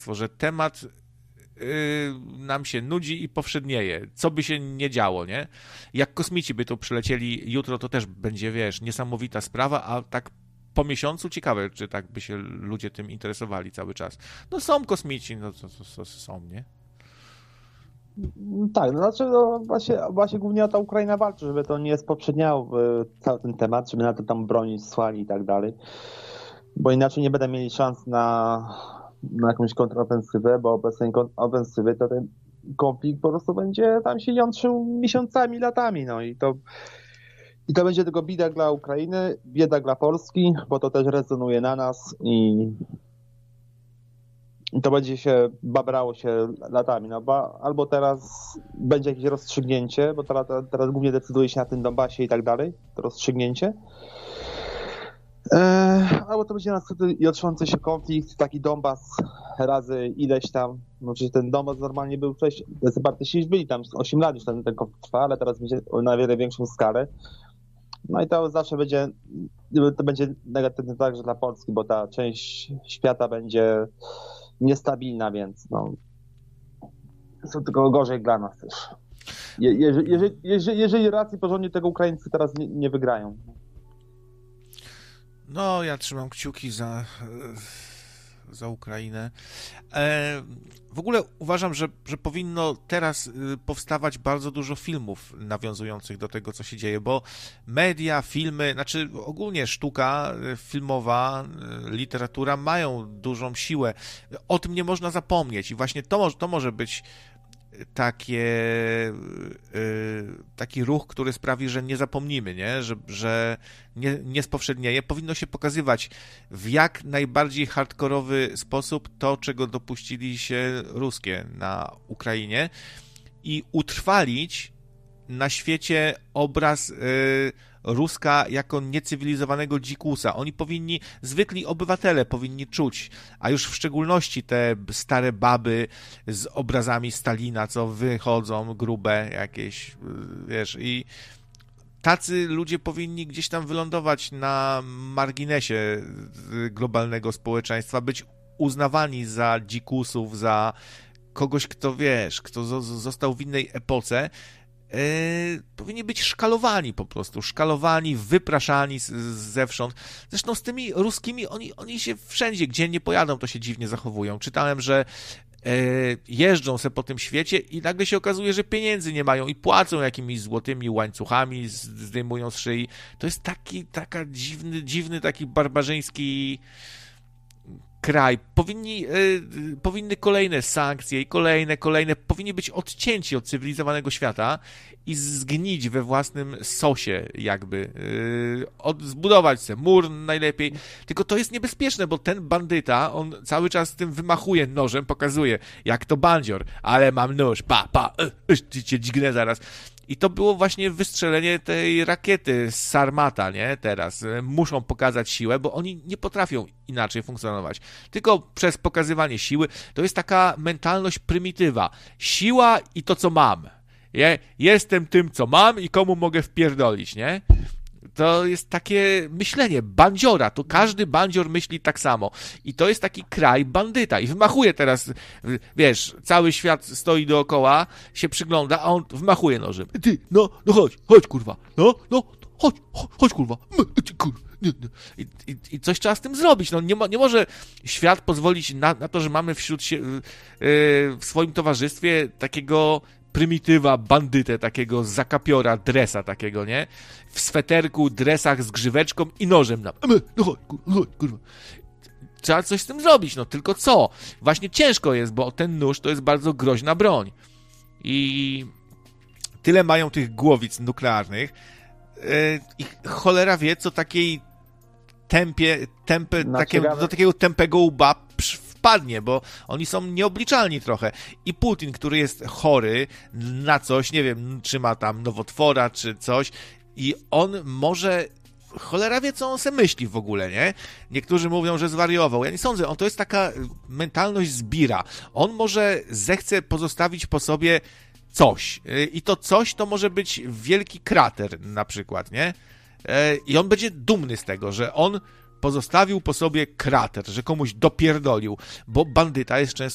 państwo, że temat nam się nudzi i powszednieje, co by się nie działo, nie? Jak kosmici by tu przylecieli jutro, to też będzie, wiesz, niesamowita sprawa, a tak po miesiącu ciekawe, czy tak by się ludzie tym interesowali cały czas. No są kosmici, no to są, nie? Tak, no znaczy właśnie głównie o ta Ukraina walczy, żeby to nie spoprzedniało cały ten temat, żeby na to tam broni słali i tak dalej, bo inaczej nie będą mieli szans na jakąś kontrofensywę, bo bez tej ofensywy to ten konflikt po prostu będzie tam się jątrzył miesiącami, latami, no i to będzie tylko bieda dla Ukrainy, bieda dla Polski, bo to też rezonuje na nas i to będzie się babrało się latami, no bo albo teraz będzie jakieś rozstrzygnięcie, bo teraz głównie decyduje się na tym Donbasie i tak dalej, to rozstrzygnięcie, albo to będzie następny jątrzący się konflikt, taki Donbas razy ileś tam, no przecież ten Donbas normalnie był wcześniej, separatystsi byli tam 8 lat już ten konflikt trwa, ale teraz będzie na wiele większą skalę. No i to zawsze będzie negatywne także dla Polski, bo ta część świata będzie niestabilna, więc no, są tylko gorzej dla nas też. Jeżeli racji porządnie tego Ukraińcy teraz nie wygrają. No, ja trzymam kciuki za Ukrainę. W ogóle uważam, że powinno teraz powstawać bardzo dużo filmów nawiązujących do tego, co się dzieje, bo media, filmy, znaczy ogólnie sztuka filmowa, literatura mają dużą siłę. O tym nie można zapomnieć i właśnie to może być taki ruch, który sprawi, że nie zapomnimy, nie? Że nie spowszednieje. Powinno się pokazywać w jak najbardziej hardkorowy sposób to, czego dopuścili się Ruskie na Ukrainie i utrwalić na świecie obraz Ruska jako niecywilizowanego dzikusa. Oni zwykli obywatele powinni czuć, a już w szczególności te stare baby z obrazami Stalina, co wychodzą, grube jakieś, wiesz, i tacy ludzie powinni gdzieś tam wylądować na marginesie globalnego społeczeństwa, być uznawani za dzikusów, za kogoś, kto, wiesz, kto został w innej epoce. Powinni być szkalowani po prostu, wypraszani zewsząd. Zresztą z tymi ruskimi, oni się wszędzie, gdzie nie pojadą, to się dziwnie zachowują. Czytałem, że jeżdżą se po tym świecie i nagle się okazuje, że pieniędzy nie mają i płacą jakimiś złotymi łańcuchami, zdejmują z szyi. To jest taka dziwny, taki barbarzyński kraj. Powinny kolejne sankcje i kolejne, powinni być odcięci od cywilizowanego świata i zgnić we własnym sosie jakby. Zbudować sobie mur najlepiej. Tylko to jest niebezpieczne, bo ten bandyta, on cały czas tym wymachuje nożem, pokazuje, jak to bandzior, ale mam nóż, cię dźgnę zaraz. I to było właśnie wystrzelenie tej rakiety z Sarmata, nie? Teraz muszą pokazać siłę, bo oni nie potrafią inaczej funkcjonować. Tylko przez pokazywanie siły to jest taka mentalność prymitywa. Siła i to, co mam. Jestem tym, co mam i komu mogę wpierdolić, nie? To jest takie myślenie bandziora, to każdy bandzior myśli tak samo. I to jest taki kraj bandyta. I wymachuje teraz, wiesz, cały świat stoi dookoła, się przygląda, a on wymachuje nożem. Ty, no chodź, kurwa. Chodź, kurwa. I coś trzeba z tym zrobić. No, nie może świat pozwolić na to, że mamy w swoim towarzystwie takiego prymitywa, bandytę, takiego zakapiora, dresa takiego, nie? W sweterku, dresach z grzyweczką i nożem na... No chodź, kurwa. Trzeba coś z tym zrobić, no tylko co? Właśnie ciężko jest, bo ten nóż to jest bardzo groźna broń. I tyle mają tych głowic nuklearnych i cholera wie, co takiej do takiego tępego łba wpadnie, bo oni są nieobliczalni trochę. I Putin, który jest chory na coś, nie wiem, czy ma tam nowotwora, czy coś, i on może... Cholera wie, co on se myśli w ogóle, nie? Niektórzy mówią, że zwariował. Ja nie sądzę. To jest taka mentalność zbira. On może zechce pozostawić po sobie coś. I to coś to może być wielki krater na przykład, nie? I on będzie dumny z tego, że on pozostawił po sobie krater, że komuś dopierdolił, bo bandyta jest często